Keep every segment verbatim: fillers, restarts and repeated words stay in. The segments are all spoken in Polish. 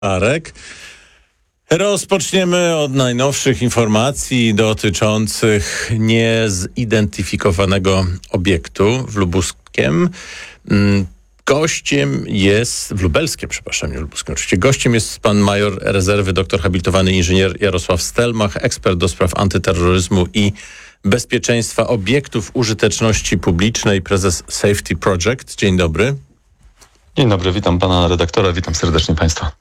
Arek. Rozpoczniemy od najnowszych informacji dotyczących niezidentyfikowanego obiektu w Lubuskiem. Gościem jest, w Lubelskiem, przepraszam, nie Lubuskim oczywiście. Gościem jest pan major rezerwy, doktor habilitowany inżynier Jarosław Stelmach, ekspert do spraw antyterroryzmu i bezpieczeństwa obiektów użyteczności publicznej, prezes Safety Project. Dzień dobry. Dzień dobry, witam pana redaktora, witam serdecznie państwa.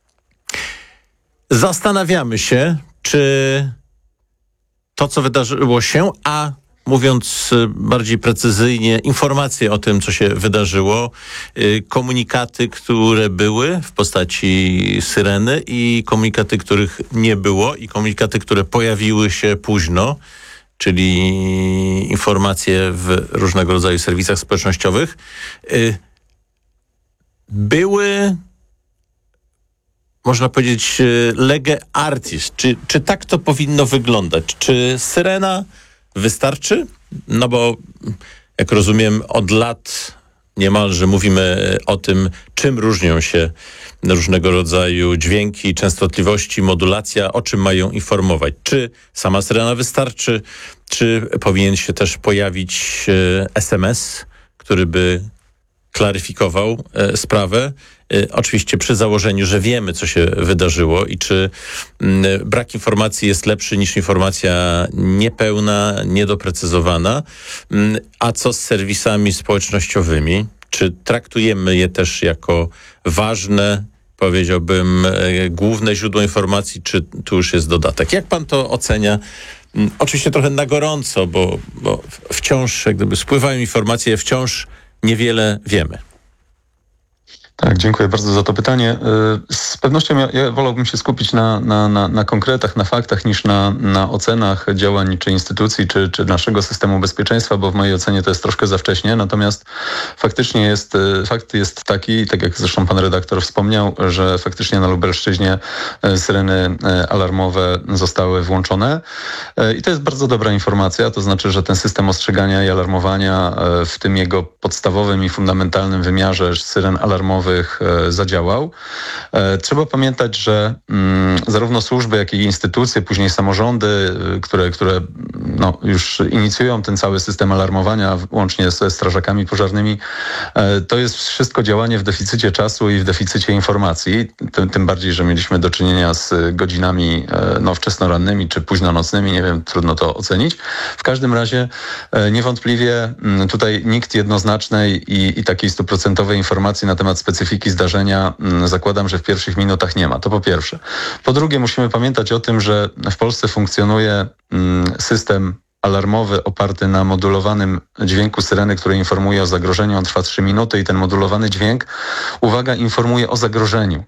Zastanawiamy się, czy to, co wydarzyło się, a mówiąc bardziej precyzyjnie, informacje o tym, co się wydarzyło, komunikaty, które były w postaci syreny i komunikaty, których nie było i komunikaty, które pojawiły się późno, czyli informacje w różnego rodzaju serwisach społecznościowych, były, można powiedzieć, lege artis. Czy, czy tak to powinno wyglądać? Czy syrena wystarczy? No bo, jak rozumiem, od lat niemalże mówimy o tym, czym różnią się różnego rodzaju dźwięki, częstotliwości, modulacja, o czym mają informować. Czy sama syrena wystarczy? Czy powinien się też pojawić es em es, który by klaryfikował e, sprawę, e, oczywiście przy założeniu, że wiemy, co się wydarzyło i czy m, brak informacji jest lepszy niż informacja niepełna, niedoprecyzowana. M, a co z serwisami społecznościowymi? Czy traktujemy je też jako ważne, powiedziałbym, e, główne źródło informacji, czy tu już jest dodatek? Jak pan to ocenia? M, oczywiście trochę na gorąco, bo, bo wciąż jak gdyby spływają informacje, wciąż niewiele wiemy. Tak, dziękuję bardzo za to pytanie. Z pewnością ja, ja wolałbym się skupić na, na, na, na konkretach, na faktach, niż na, na ocenach działań czy instytucji, czy, czy naszego systemu bezpieczeństwa, bo w mojej ocenie to jest troszkę za wcześnie. Natomiast faktycznie jest, fakt jest taki, tak jak zresztą pan redaktor wspomniał, że faktycznie na Lubelszczyźnie syreny alarmowe zostały włączone. I to jest bardzo dobra informacja, to znaczy, że ten system ostrzegania i alarmowania w tym jego podstawowym i fundamentalnym wymiarze syren alarmowych zadziałał. Trzeba pamiętać, że mm, zarówno służby, jak i instytucje, później samorządy, które, które no, już inicjują ten cały system alarmowania, łącznie ze strażakami pożarnymi, to jest wszystko działanie w deficycie czasu i w deficycie informacji. Tym, tym bardziej, że mieliśmy do czynienia z godzinami no, wczesnorannymi czy późnonocnymi, nie wiem, trudno to ocenić. W każdym razie niewątpliwie tutaj nikt jednoznacznej i, i takiej stuprocentowej informacji na temat specyfiki zdarzenia zakładam, że w pierwszych minutach nie ma. To po pierwsze. Po drugie, musimy pamiętać o tym, że w Polsce funkcjonuje system alarmowy oparty na modulowanym dźwięku syreny, który informuje o zagrożeniu. On trwa trzy minuty i ten modulowany dźwięk, uwaga, informuje o zagrożeniu.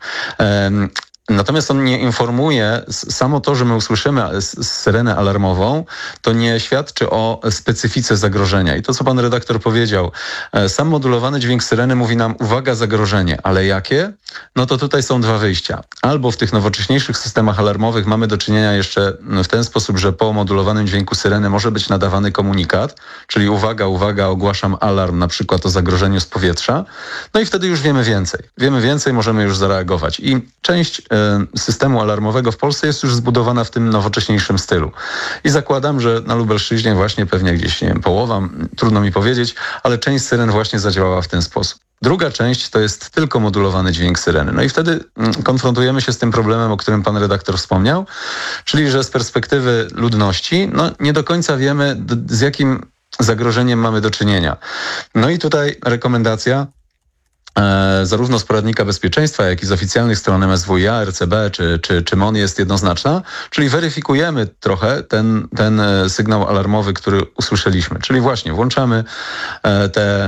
Natomiast on nie informuje, samo to, że my usłyszymy syrenę alarmową, to nie świadczy o specyfice zagrożenia. I to, co pan redaktor powiedział, sam modulowany dźwięk syreny mówi nam, uwaga, zagrożenie. Ale jakie? No to tutaj są dwa wyjścia. Albo w tych nowocześniejszych systemach alarmowych mamy do czynienia jeszcze w ten sposób, że po modulowanym dźwięku syreny może być nadawany komunikat, czyli uwaga, uwaga, ogłaszam alarm, na przykład o zagrożeniu z powietrza. No i wtedy już wiemy więcej. Wiemy więcej, możemy już zareagować. I część systemu alarmowego w Polsce jest już zbudowana w tym nowocześniejszym stylu. I zakładam, że na Lubelszczyźnie właśnie pewnie gdzieś, nie wiem, połowa, trudno mi powiedzieć, ale część syren właśnie zadziałała w ten sposób. Druga część to jest tylko modulowany dźwięk syreny. No i wtedy konfrontujemy się z tym problemem, o którym pan redaktor wspomniał, czyli że z perspektywy ludności no, nie do końca wiemy, z jakim zagrożeniem mamy do czynienia. No i tutaj rekomendacja E, zarówno z poradnika bezpieczeństwa, jak i z oficjalnych stron M S W i A, R C B czy, czy, czy M O N jest jednoznaczna, czyli weryfikujemy trochę ten, ten sygnał alarmowy, który usłyszeliśmy. Czyli właśnie włączamy e, te,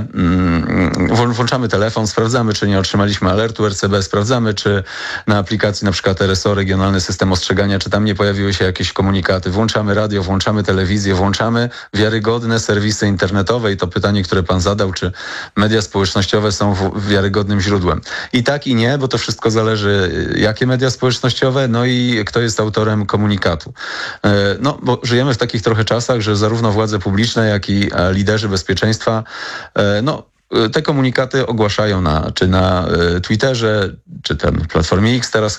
mm, włączamy telefon, sprawdzamy, czy nie otrzymaliśmy alertu R C B, sprawdzamy, czy na aplikacji na przykład R S O, Regionalny System Ostrzegania, czy tam nie pojawiły się jakieś komunikaty. Włączamy radio, włączamy telewizję, włączamy wiarygodne serwisy internetowe i to pytanie, które pan zadał, czy media społecznościowe są w wiarygodnym źródłem. I tak i nie, bo to wszystko zależy, jakie media społecznościowe, no i kto jest autorem komunikatu. No, bo żyjemy w takich trochę czasach, że zarówno władze publiczne, jak i liderzy bezpieczeństwa, no, te komunikaty ogłaszają na, czy na Twitterze, czy tam w Platformie X teraz